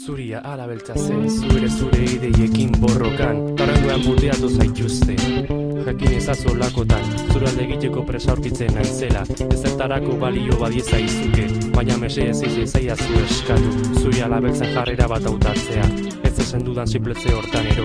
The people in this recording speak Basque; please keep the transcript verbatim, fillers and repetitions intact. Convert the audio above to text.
Zuria alabeltza zen, zure zure ideiekin borrokan, tarangoan buteatu zaituzte. Jakin ezazu lakotan, zure alde egiteko presa aurkitzen naizela, ezertarako balio badieza izuke, baina mese ez izaiazu eskatu, zuri alabeltzen jarrera bat hautatzea, ez esan dudan sinpletze hortan ero.